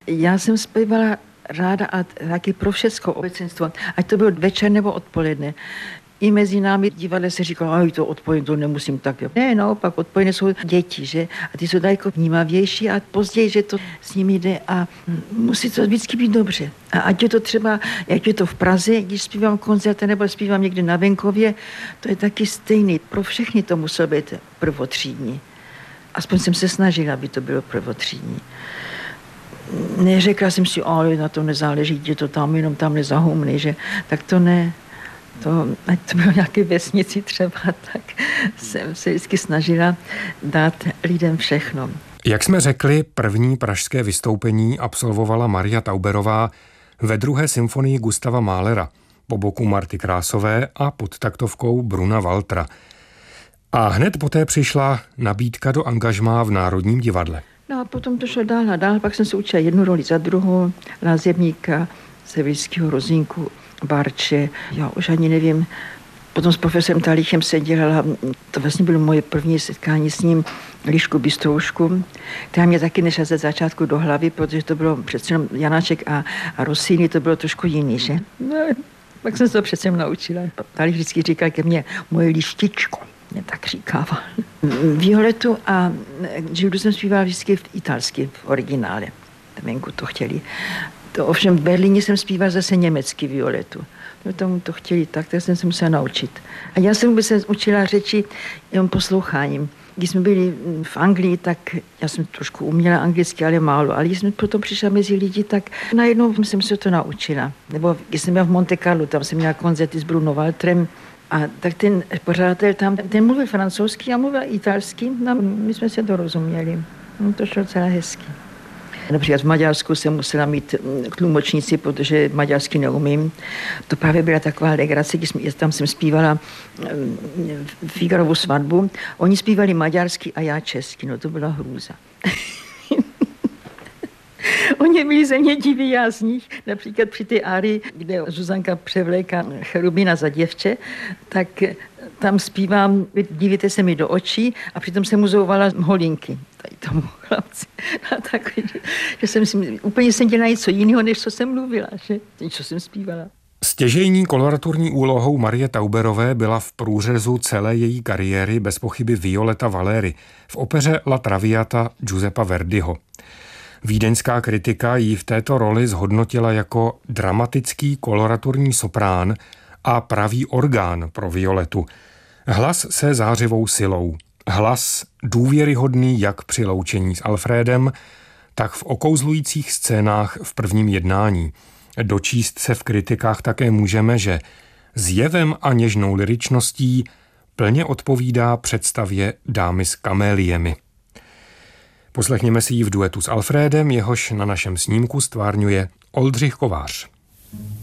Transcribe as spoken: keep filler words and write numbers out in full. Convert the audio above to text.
Já jsem zpívala ráda a taky pro všechno obecenstvo, ať to bylo večer nebo odpoledne. I mezi námi divadle se říkalo, aj to odpoledne, to nemusím tak. Ne, naopak, odpoledne jsou děti, že? A ty jsou daleko vnímavější a později, že to s nimi jde a musí to vždycky být dobře. A ať je to třeba, jak je to v Praze, když zpívám koncerty nebo zpívám někde na venkově, to je taky stejný. Pro všechny to muselo být prvotřídní. Aspoň jsem se snažila, aby to bylo prvotřídní. Neřekla jsem si, ale na to nezáleží, je to tam, jenom tam nezahumný, že? Tak to ne. To, ať to bylo nějaké vesnici třeba, tak jsem se vždycky snažila dát lidem všechno. Jak jsme řekli, první pražské vystoupení absolvovala Maria Tauberová ve druhé symfonii Gustava Mahlera po boku Marty Krásové a pod taktovkou Bruna Waltera. A hned poté přišla nabídka do angažmá v Národním divadle. No a potom to šlo dál a dál, pak jsem se učila jednu roli za druhou, Lázebníka, Sevillského Rozínku, Barče, já už ani nevím. Potom s profesorem Talichem se dělala, to vlastně bylo moje první setkání s ním, Lišku Bystroušku, která mě taky nešla ze začátku do hlavy, protože to bylo přece jenom Janáček a, a Rossini, to bylo trošku jiný, že? No, pak jsem se to přece naučila. Talich vždycky říkal ke mně, moje lištičko, mě tak říkával. Violetu a Gildu jsem zpívala vždycky v italsky, v originále. Venku to chtěli. To ovšem v Berlíně jsem zpívala zase německy Violetu. No, tomu to chtěli tak, tak jsem se musela naučit. A já jsem vůbec se učila řeči jenom posloucháním. Když jsme byli v Anglii, tak já jsem trošku uměla anglicky, ale málo. Ale když jsem potom přišla mezi lidi, tak najednou jsem se to naučila. Nebo když jsem byla v Monte Carlo, tam jsem měla koncerty s Bruno Walterem. A tak ten pořadatel tam, ten mluvil francouzsky, já mluvila italsky, no, my jsme se dorozuměli. No, to šlo celé hezky. Například v Maďarsku jsem musela mít tlumočnici, protože maďarsky neumím. To právě byla taková legrace, když tam jsem zpívala Figarovu svatbu. Oni zpívali maďarsky a já česky, no to byla hrůza. Oni byli ze mě diví, já z nich. Například při té árii, kde Zuzanka převléká Cherubina za děvče, tak tam zpívám, divíte se mi do očí a přitom jsem mu zouvala holinky. Tady tomu chlapci. A tak, že, že jsem si, úplně jsem dělala něco jiného, než co jsem mluvila, že? Co jsem zpívala. Stěžejní koloraturní úlohou Marie Tauberové byla v průřezu celé její kariéry bez pochyby Violetta Valéry v opeře La Traviata Giuseppa Verdiho. Vídeňská kritika ji v této roli zhodnotila jako dramatický koloraturní soprán a pravý orgán pro Violetu. Hlas se zářivou silou. Hlas důvěryhodný jak při loučení s Alfrédem, tak v okouzlujících scénách v prvním jednání. Dočíst se v kritikách také můžeme, že zjevem a něžnou lyričností plně odpovídá představě dámy s kaméliemi. Poslechněme si ji v duetu s Alfrédem, jehož na našem snímku stvárňuje Oldřich Kovář.